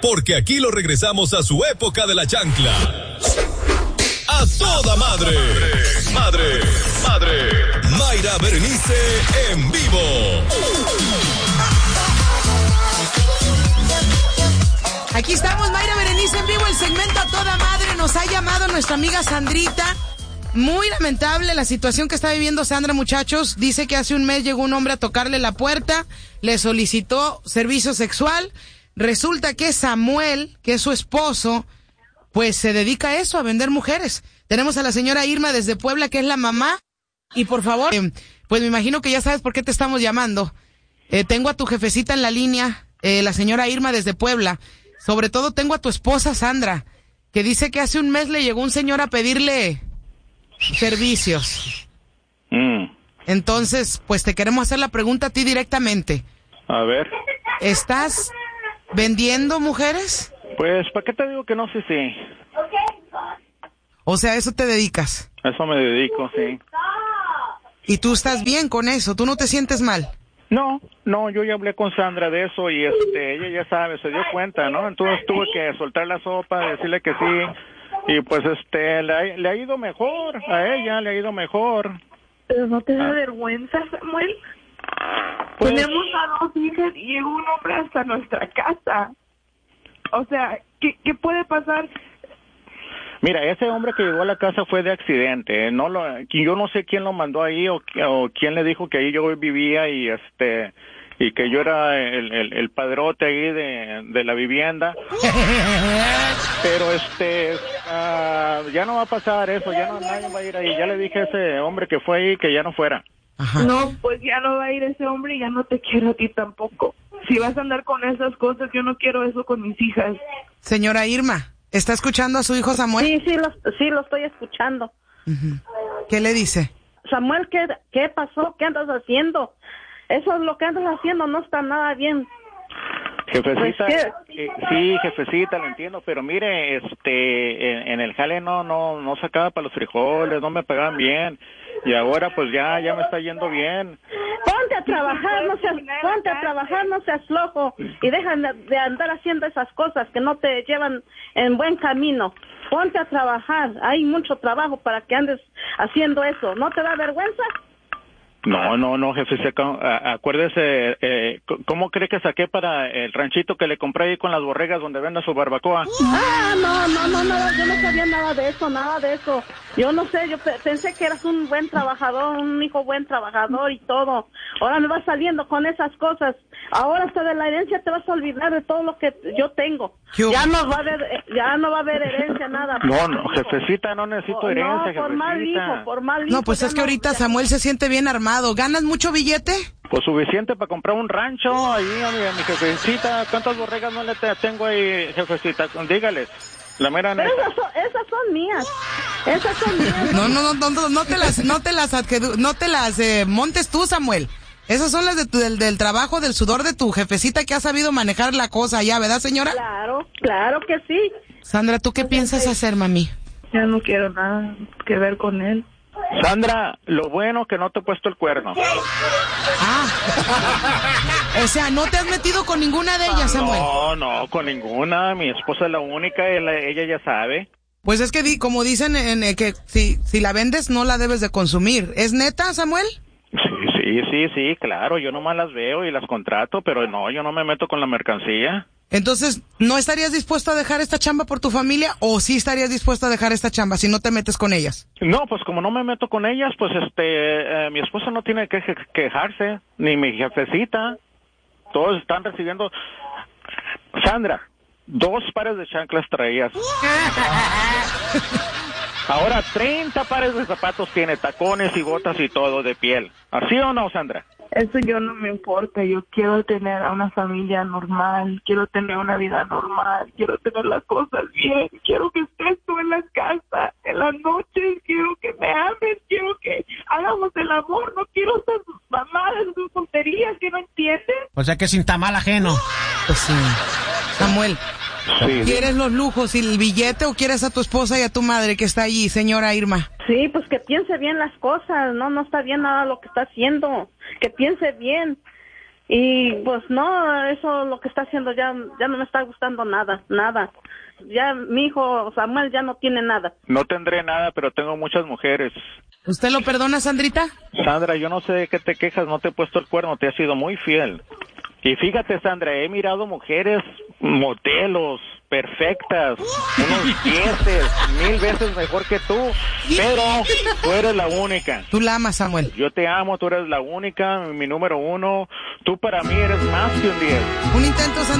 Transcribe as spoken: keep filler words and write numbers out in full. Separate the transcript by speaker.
Speaker 1: porque aquí lo regresamos a su época de la chancla. ¡A toda madre! ¡Madre! ¡Madre! Mayra Berenice en vivo.
Speaker 2: Aquí estamos, Mayra Berenice en vivo, el segmento A Toda Madre. Nos ha llamado nuestra amiga Sandrita. Muy lamentable la situación que está viviendo Sandra, muchachos. Dice que hace un mes llegó un hombre a tocarle la puerta, le solicitó servicio sexual. Resulta que Samuel, que es su esposo, pues se dedica a eso, a vender mujeres. Tenemos a la señora Irma desde Puebla, que es la mamá. Y por favor, eh, pues me imagino que ya sabes por qué te estamos llamando. Eh, tengo a tu jefecita en la línea, eh, la señora Irma desde Puebla. Sobre todo tengo a tu esposa Sandra, que dice que hace un mes le llegó un señor a pedirle servicios.
Speaker 3: Mm.
Speaker 2: Entonces, pues te queremos hacer la pregunta a ti directamente.
Speaker 3: A ver.
Speaker 2: ¿Estás vendiendo mujeres?
Speaker 3: Pues, ¿para qué te digo que no sé si?
Speaker 2: O sea, ¿a eso te dedicas?
Speaker 3: A eso me dedico, sí.
Speaker 2: ¿Y tú estás bien con eso? ¿Tú no te sientes mal?
Speaker 3: No, no, yo ya hablé con Sandra de eso y este, ella ya sabe, se dio cuenta, ¿no? Entonces tuve que soltar la sopa, decirle que sí, y pues este, le ha, le ha ido mejor, a ella le ha ido mejor.
Speaker 4: ¿Pero no te da
Speaker 3: Ah.
Speaker 4: vergüenza, Samuel?
Speaker 3: Pues-
Speaker 4: Tenemos a dos hijas y llegó un hombre hasta nuestra casa. O sea, ¿qué, qué puede pasar?
Speaker 3: Mira, ese hombre que llegó a la casa fue de accidente, no lo, que yo no sé quién lo mandó ahí o, o quién le dijo que ahí yo vivía y este y que yo era el, el, el padrote ahí de, de la vivienda. Pero este uh, ya no va a pasar eso, ya no nadie va a ir ahí. Ya le dije a ese hombre que fue ahí que ya no fuera.
Speaker 2: Ajá.
Speaker 4: No, pues ya no va a ir ese hombre y ya no te quiero a ti tampoco. Si vas a andar con esas cosas, yo no quiero eso con mis hijas.
Speaker 2: Señora Irma, ¿está escuchando a su hijo Samuel?
Speaker 5: Sí, sí, lo, sí, lo estoy escuchando.
Speaker 2: Uh-huh. ¿Qué le dice?
Speaker 5: Samuel, ¿qué, ¿qué pasó? ¿Qué andas haciendo? Eso es lo que andas haciendo, no está nada bien.
Speaker 3: Jefecita,
Speaker 5: Pues,
Speaker 3: eh, sí, jefecita, lo entiendo, pero mire, este, en, en el jale no, no, no sacaba para los frijoles, no me pagaban bien, y ahora pues ya, ya me está yendo bien.
Speaker 5: Ponte a trabajar, no seas, ponte a trabajar, no seas flojo, y deja de andar haciendo esas cosas que no te llevan en buen camino. Ponte a trabajar, hay mucho trabajo para que andes haciendo eso. ¿No te da vergüenza?
Speaker 3: No, no, no, jefe, se, acuérdese, eh, ¿cómo cree que saqué para el ranchito que le compré ahí con las borregas donde venda su barbacoa?
Speaker 5: Ah, no, no, no, no, yo no sabía nada de eso, nada de eso. Yo no sé, yo pe- pensé que eras un buen trabajador, un hijo buen trabajador y todo. Ahora me vas saliendo con esas cosas. Ahora hasta de la herencia te vas a olvidar de todo lo que yo tengo. Ya no va a haber, ya no va a haber herencia, nada.
Speaker 3: No, no, jefecita, no necesito herencia,
Speaker 5: no, por mal
Speaker 3: jefecita.
Speaker 5: hijo, por mal hijo.
Speaker 2: No, pues
Speaker 5: ya
Speaker 2: es que
Speaker 5: no-
Speaker 2: ahorita Samuel se siente bien armado. ¿Ganas mucho billete?
Speaker 3: Pues suficiente para comprar un rancho ahí a mi, a mi jefecita. ¿Cuántas borregas no le te- tengo ahí, jefecita? Dígales. La mera
Speaker 5: Pero
Speaker 3: neta.
Speaker 5: esas son, esas son mías. Esas son mías.
Speaker 2: No, no, no, no, no, no te las, no te las, adjedu- no te las eh, montes tú, Samuel. Esas son las de tu, del, del trabajo, del sudor de tu jefecita que ha sabido manejar la cosa allá, ¿verdad, señora?
Speaker 5: Claro, claro que sí.
Speaker 2: Sandra, ¿tú qué piensas hacer, mami?
Speaker 4: Ya no quiero nada que ver con él.
Speaker 3: Sandra, lo bueno que no te he puesto el cuerno.
Speaker 2: Ah. O sea, ¿no te has metido con ninguna de ellas, Samuel?
Speaker 3: No, no, con ninguna. Mi esposa es la única, ella, ella ya sabe.
Speaker 2: Pues es que di, como dicen en, eh, que si, si la vendes no la debes de consumir. ¿Es neta, Samuel?
Speaker 3: Sí, sí, sí, sí, claro, yo nomás las veo y las contrato, pero no, yo no me meto con la mercancía.
Speaker 2: Entonces, ¿no estarías dispuesto a dejar esta chamba por tu familia o sí estarías dispuesto a dejar esta chamba si no te metes con ellas?
Speaker 3: No, pues como no me meto con ellas, pues este, eh, mi esposa no tiene que quejarse, ni mi jefecita. Todos están recibiendo. Sandra, dos pares de chanclas traías. Ahora treinta pares de zapatos tiene, tacones y botas y todo de piel. ¿Así o no, Sandra?
Speaker 4: Eso yo no me importa. Yo quiero tener a una familia normal. Quiero tener una vida normal. Quiero tener las cosas bien. Quiero que estés tú en la casa, en las noches. Quiero que me ames. Quiero que hagamos el amor. No quiero esas mamadas, esas tonterías que no entiendes.
Speaker 6: O sea que sin tamal ajeno.
Speaker 2: Pues sí. Samuel,
Speaker 3: Sí.
Speaker 2: ¿quieres los lujos y el billete o quieres a tu esposa y a tu madre que está allí, señora Irma?
Speaker 5: Sí, pues que piense bien las cosas. No, no está bien nada lo que está haciendo. Que piense bien. Y pues no, eso lo que está haciendo ya, ya no me está gustando nada, nada. Ya mi hijo Samuel ya no tiene nada.
Speaker 3: No tendré nada, pero tengo muchas mujeres.
Speaker 2: ¿Usted lo perdona, Sandrita?
Speaker 3: Sandra, yo no sé de qué te quejas, no te he puesto el cuerno, te has sido muy fiel. Y fíjate, Sandra, he mirado mujeres, modelos, perfectas, unos dieces, mil veces mejor que tú, pero tú eres la única.
Speaker 2: Tú la amas, Samuel.
Speaker 3: Yo te amo, tú eres la única, mi número uno, tú para mí eres más que un diez.
Speaker 2: Un intento, Sandrita.